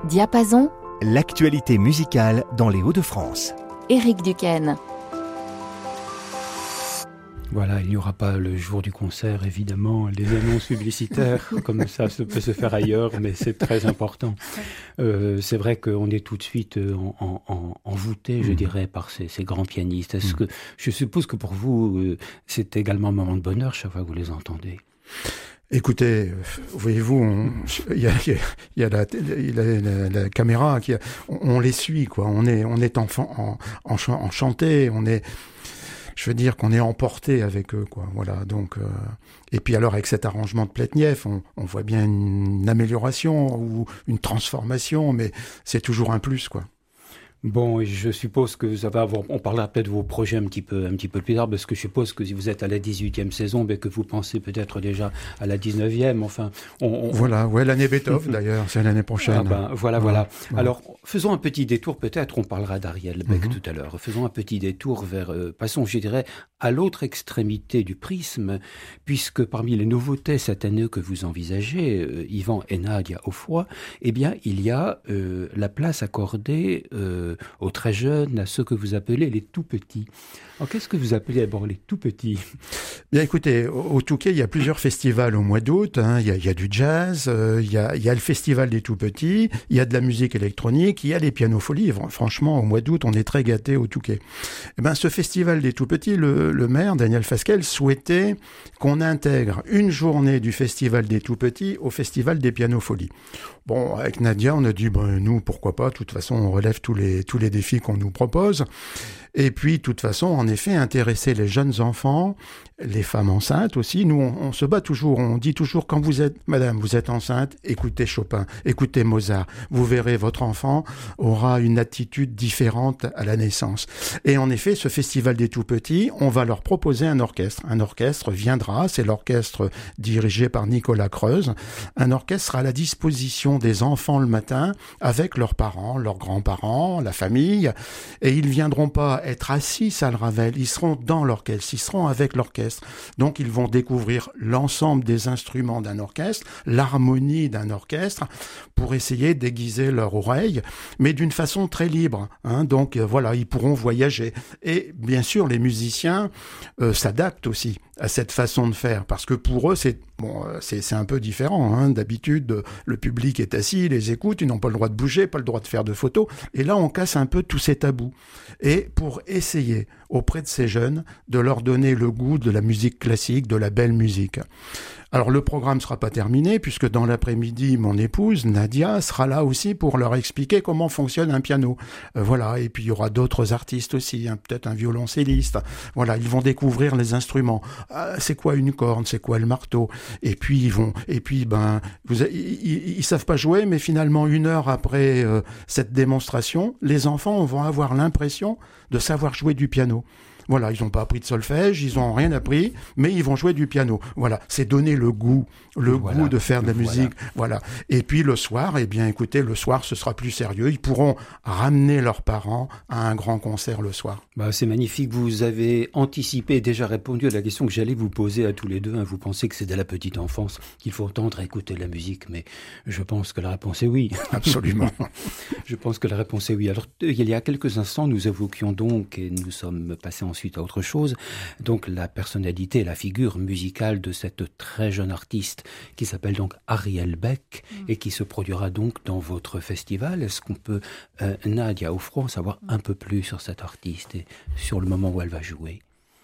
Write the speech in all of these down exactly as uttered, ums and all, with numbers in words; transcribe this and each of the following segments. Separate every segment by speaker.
Speaker 1: Diapason,
Speaker 2: l'actualité musicale dans les Hauts-de-France.
Speaker 1: Éric Duquesne.
Speaker 3: Voilà, il n'y aura pas le jour du concert, évidemment, les annonces publicitaires, comme ça, ça peut se faire ailleurs, mais c'est très important. Euh, c'est vrai qu'on est tout de suite en, en, en, envoûté, je mmh. dirais, par ces, ces grands pianistes. Est-ce mmh. que, je suppose que pour vous, euh, c'est également un moment de bonheur chaque fois que vous les entendez?
Speaker 4: Écoutez, voyez-vous, il y a, y a, y a la, la, la, la caméra, qui a, on, on les suit, quoi. On est, on est enfant, en, en, enchanté, on est... Je veux dire qu'on est emporté avec eux, quoi. Voilà. Donc, euh... et puis alors avec cet arrangement de Pletniev, on, on voit bien une amélioration ou une transformation, mais c'est toujours un plus, quoi.
Speaker 3: Bon, je suppose que ça va avoir, on parlera peut-être de vos projets un petit peu, un petit peu plus tard, parce que je suppose que si vous êtes à la dix-huitième saison, ben que vous pensez peut-être déjà à la dix-neuvième, enfin. On, on...
Speaker 4: Voilà, ouais, l'année Beethoven d'ailleurs, c'est l'année prochaine.
Speaker 3: Ah ben, voilà, voilà. Ouais. Alors, faisons un petit détour, peut-être, on parlera d'Ariel Beck mm-hmm. tout à l'heure. Faisons un petit détour vers, euh, passons, je dirais, à l'autre extrémité du prisme, puisque parmi les nouveautés cette année que vous envisagez, euh, Yvan et Nadia Aufroy, eh bien, il y a euh, la place accordée euh, aux très jeunes, à ceux que vous appelez les tout-petits. Alors, qu'est-ce que vous appelez d'abord les tout-petits?
Speaker 4: Bien, écoutez, au, au Touquet, il y a plusieurs festivals au mois d'août. Hein. Il, y a, il y a du jazz, euh, il, y a, il y a le festival des tout-petits, il y a de la musique électronique, il y a les pianopholies. Franchement, au mois d'août, on est très gâtés au Touquet. Eh ben, ce festival des tout-petits, le, le maire, Daniel Fasquelle, souhaitait qu'on intègre une journée du festival des tout-petits au festival des pianopholies. Bon, avec Nadia, on a dit, ben, nous, pourquoi pas, de toute façon, on relève tous les, tous les défis qu'on nous propose. Et puis, de toute façon, en effet, intéresser les jeunes enfants, les femmes enceintes aussi. Nous, on, on se bat toujours, on dit toujours, quand vous êtes, madame, vous êtes enceinte, écoutez Chopin, écoutez Mozart. Vous verrez, votre enfant aura une attitude différente à la naissance. Et en effet, ce festival des tout-petits, on va leur proposer un orchestre. Un orchestre viendra, c'est l'orchestre dirigé par Nicolas Creuse. Un orchestre sera à la disposition des enfants le matin, avec leurs parents, leurs grands-parents, la famille. Et ils viendront pas être assis salle Ravel, ils seront dans l'orchestre, ils seront avec l'orchestre. Donc ils vont découvrir l'ensemble des instruments d'un orchestre, l'harmonie d'un orchestre, pour essayer d'aiguiser leur oreille, mais d'une façon très libre. Hein. Donc euh, voilà, ils pourront voyager. Et bien sûr, les musiciens euh, s'adaptent aussi à cette façon de faire, parce que pour eux, c'est bon, c'est, c'est un peu différent. Hein. D'habitude, le public est assis, ils les écoutent, ils n'ont pas le droit de bouger, pas le droit de faire de photos. Et là, on casse un peu tous ces tabous. Et pour essayer, auprès de ces jeunes, de leur donner le goût de la musique classique, de la belle musique. Alors, le programme ne sera pas terminé, puisque dans l'après-midi, mon épouse, Nadia, sera là aussi pour leur expliquer comment fonctionne un piano. Euh, voilà, et puis il y aura d'autres artistes aussi, hein, peut-être un violoncelliste. Voilà, ils vont découvrir les instruments. Ah, c'est quoi une corne, c'est quoi le marteau? Et puis, ils vont, et puis, ben, vous, ils, ils, ils savent pas jouer, mais finalement, une heure après euh, cette démonstration, les enfants vont avoir l'impression de savoir jouer du piano. Voilà, ils n'ont pas appris de solfège, ils n'ont rien appris, mais ils vont jouer du piano. Voilà, c'est donner le goût, le voilà, goût de faire de la voilà. musique. Voilà. Et puis le soir, eh bien, écoutez, le soir, ce sera plus sérieux. Ils pourront ramener leurs parents à un grand concert le soir.
Speaker 3: Bah, c'est magnifique. Vous avez anticipé et déjà répondu à la question que j'allais vous poser à tous les deux. Hein. Vous pensez que c'est dès la petite enfance qu'il faut entendre et écouter la musique, mais je pense que la réponse est oui.
Speaker 4: Absolument.
Speaker 3: Je pense que la réponse est oui. Alors, il y a quelques instants, nous évoquions donc, et nous sommes passés en ensuite à autre chose, donc la personnalité, la figure musicale de cette très jeune artiste qui s'appelle donc Ariel Beck mmh. et qui se produira donc dans votre festival. Est-ce qu'on peut, euh, Nadia Aufroy, en savoir un peu plus sur cette artiste et sur le moment où elle va jouer?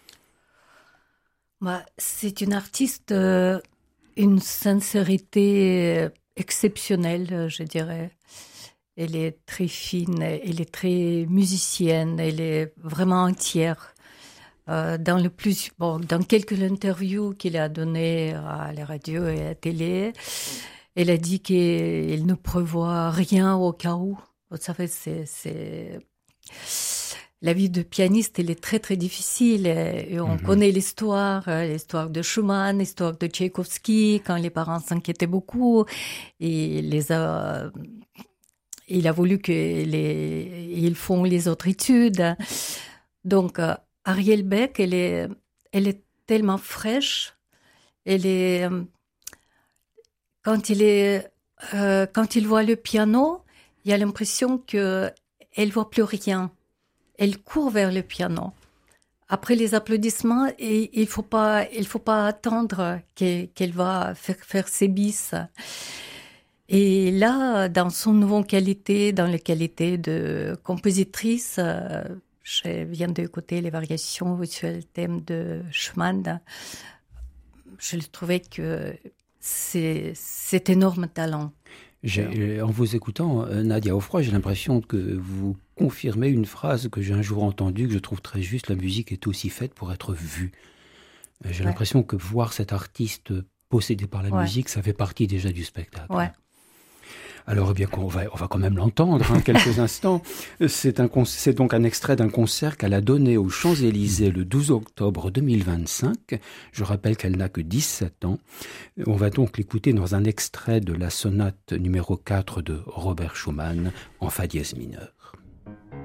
Speaker 5: Bah, c'est une artiste, euh, une sincérité exceptionnelle, je dirais. Elle est très fine, elle est très musicienne, elle est vraiment entière. Euh, dans le plus, bon, dans quelques interviews qu'il a données à la radio et à la télé, elle a dit qu'elle ne prévoit rien au cas où. Vous savez, c'est, c'est... la vie de pianiste, elle est très très difficile. Et on mm-hmm. connaît l'histoire, l'histoire de Schumann, l'histoire de Tchaïkovski, quand les parents s'inquiétaient beaucoup. Et les a... il a voulu qu'ils font les autres études. Donc, euh, Ariel Beck, elle est, elle est tellement fraîche. Elle est, quand il est, euh, quand il voit le piano, il y a l'impression qu'elle ne voit plus rien. Elle court vers le piano. Après les applaudissements, et il ne faut pas, il faut pas attendre qu'elle, qu'elle va faire, faire ses bis. Et là, dans son nouvelle qualité, dans la qualité de compositrice, euh, je viens d'écouter les variations visuelles thème de Schumann. Je trouvais que c'est, c'est énorme talent.
Speaker 3: J'ai, en vous écoutant, Nadia Offroy, j'ai l'impression que vous confirmez une phrase que j'ai un jour entendue, que je trouve très juste: la musique est aussi faite pour être vue. J'ai ouais. l'impression que voir cet artiste possédé par la ouais. musique, ça fait partie déjà du spectacle.
Speaker 5: Ouais.
Speaker 3: Alors, eh bien, on va, on va quand même l'entendre, hein, quelques instants. C'est, un, c'est donc un extrait d'un concert qu'elle a donné aux Champs-Élysées le douze octobre deux mille vingt-cinq. Je rappelle qu'elle n'a que dix-sept ans. On va donc l'écouter dans un extrait de la sonate numéro quatre de Robert Schumann en fa dièse mineur.